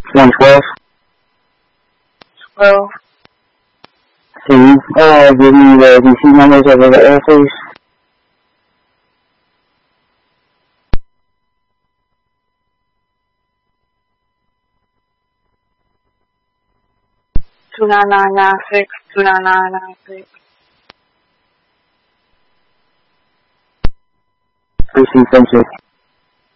112. 12. Can you give me the DC numbers over the air, please? Two 9996, 29996. Received, thank you.